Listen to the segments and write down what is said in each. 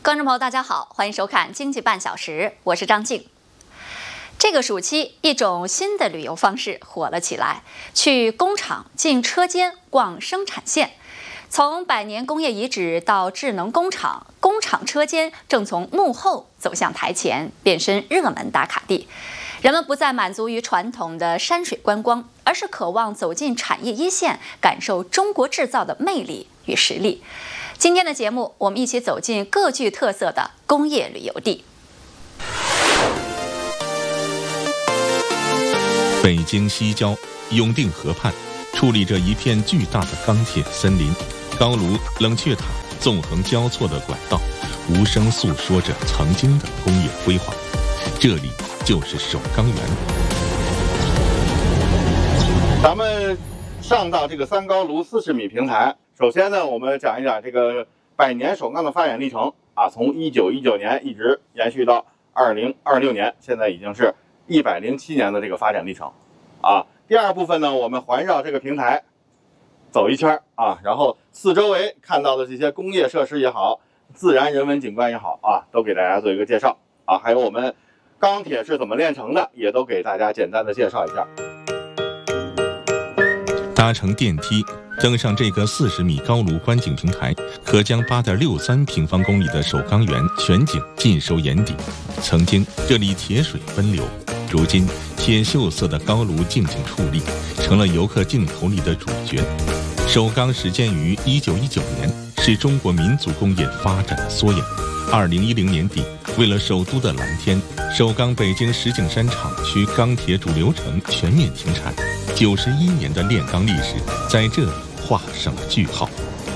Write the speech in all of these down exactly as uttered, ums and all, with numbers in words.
观众朋友，大家好，欢迎收看《经济半小时》，我是张静。这个暑期，一种新的旅游方式火了起来，去工厂、进车间、逛生产线。从百年工业遗址到智能工厂，工厂车间正从幕后走向台前，变身热门打卡地。人们不再满足于传统的山水观光，而是渴望走进产业一线，感受中国制造的魅力与实力。今天的节目，我们一起走进各具特色的工业旅游地。 北京西郊永定河畔，矗立着一片巨大的钢铁森林，高炉、冷却塔纵横交错的管道，无声诉说着曾经的工业辉煌。这里就是首钢园。 咱们上到这个三高炉四十米平台，首先呢，我们讲一讲这个百年首钢的发展历程啊，从一九一九年一直延续到二零二六年，现在已经是一百零七年的这个发展历程啊。第二部分呢，我们环绕这个平台走一圈啊，然后四周围看到的这些工业设施也好，自然人文景观也好啊，都给大家做一个介绍啊，还有我们钢铁是怎么炼成的，也都给大家简单的介绍一下。 搭乘电梯登上这个四十米高炉观景平台，可将八点六三平方公里的首钢园全景尽收眼底。曾经这里铁水奔流，如今铁锈色的高炉静静矗立，成了游客镜头里的主角。首钢始建于一九一九年，是中国民族工业发展的缩影。二零一零年底，为了首都的蓝天，首钢北京石景山厂区钢铁主流程全面停产，九十一年的炼钢历史在这里画上了句号。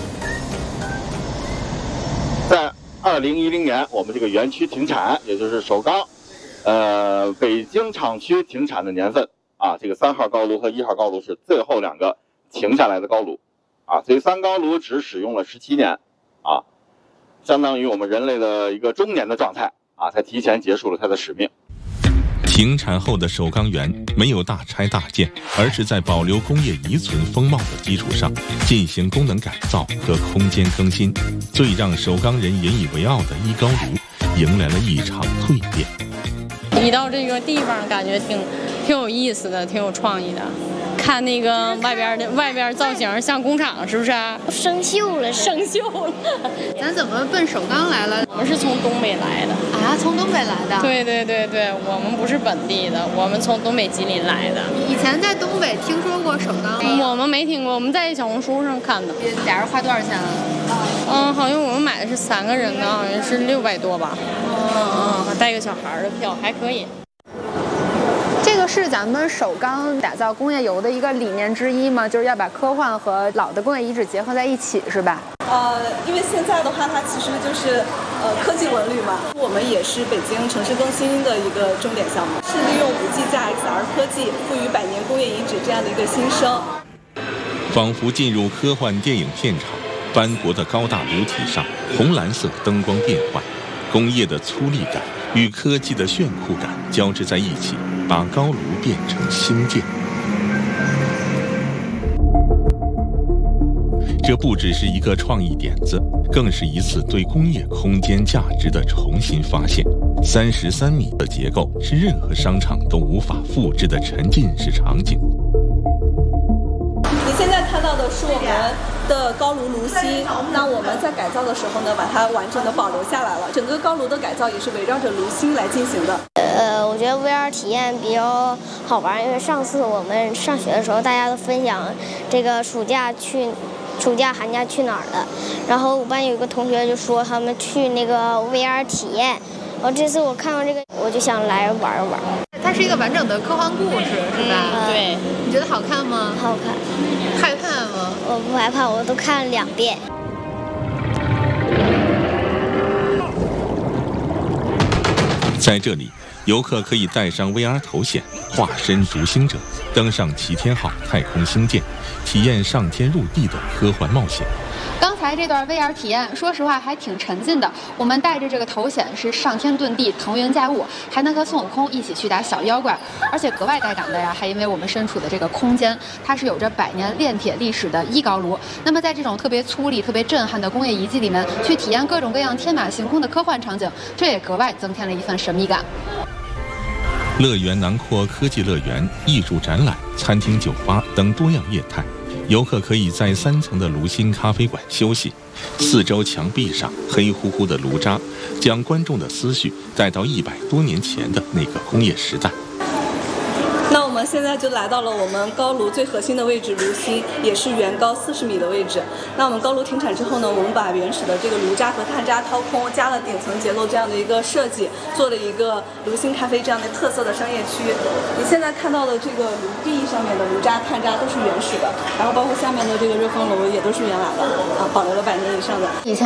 在二零一零年，我们这个园区停产，也就是首钢，呃，北京厂区停产的年份啊，这个三号高炉和一号高炉是最后两个停下来的高炉啊，所以三高炉只使用了十七年啊。相当于我们人类的一个中年的状态啊，才提前结束了它的使命。 停产后的首钢园没有大拆大建，而是在保留工业遗存风貌的基础上，进行功能改造和空间更新。最让首钢人引以为傲的一高炉，迎来了一场蜕变。 一到这个地方，感觉挺挺有意思的，挺有创意的。看那个外边的外边造型像工厂，是不是啊？ 生锈了， 生锈了。 咱怎么奔首钢来了？ 我们是从东北来的啊，从东北来的？ 对对对对，我们不是本地的，我们从东北吉林来的。 以前在东北听说过首钢？ 我们没听过，我们在小红书上看的。 俩人花多少钱啊？ 嗯，好像我们买的是三个人的，好像是六百多吧。嗯嗯，带个小孩的票还可以。 这个是咱们首钢打造工业游的一个理念之一吗？就是要把科幻和老的工业遗址结合在一起，是吧？ 呃，因为现在的话，它其实就是呃科技文旅嘛。我们也是北京城市更新的一个重点项目，是利用 五 G 加 X R 科技赋予百年工业遗址这样的一个新生。 仿佛进入科幻电影片场，斑驳的高大炉体上，红蓝色灯光变换，工业的粗粝感与科技的炫酷感交织在一起，把高炉变成星舰。这不只是一个创意点子，更是一次对工业空间价值的重新发现。三十三米的结构是任何商场都无法复制的沉浸式场景。 你现在看到的是我们的高炉炉心，那我们在改造的时候呢，把它完整的保留下来了。整个高炉的改造也是围绕着炉心来进行的。 呃，我觉得 V R 体验比较好玩，因为上次我们上学的时候，大家都分享这个暑假去。暑假寒假去哪儿了？然后我班有一个同学就说他们去那个 V R 体验，然后这次我看完这个，我就想来玩玩。 它是一个完整的科幻故事，是吧？ 嗯、对。 你觉得好看吗？ 好看。 害怕吗？ 我不害怕，我都看了两遍。 在这里，游客可以戴上 V R 头显，化身逐星者，登上齐天号太空星舰，体验上天入地的科幻冒险， 刚才这段 V R 体验，说实话还挺沉浸的。我们带着这个头显是上天遁地、腾云驾雾，还能和孙悟空一起去打小妖怪。而且格外带感的呀，还因为我们身处的这个空间，它是有着百年炼铁历史的一高炉。那么在这种特别粗粝、特别震撼的工业遗迹里面，去体验各种各样天马行空的科幻场景，这也格外增添了一份神秘感。 乐园囊括科技乐园、艺术展览、餐厅、酒吧等多样业态。游客可以在三层的炉心咖啡馆休息，四周墙壁上黑乎乎的炉渣，将观众的思绪带到一百多年前的那个工业时代。 那我们现在就来到了我们高炉最核心的位置，炉心，也是原高四十米的位置。那我们高炉停产之后呢，我们把原始的这个炉渣和炭渣掏空，加了顶层结构这样的一个设计，做了一个炉心咖啡这样的特色的商业区。你现在看到的这个炉壁上面的炉渣、炭渣都是原始的，然后包括下面的这个热风炉也都是原来的，啊，保留了百年以上的。 以前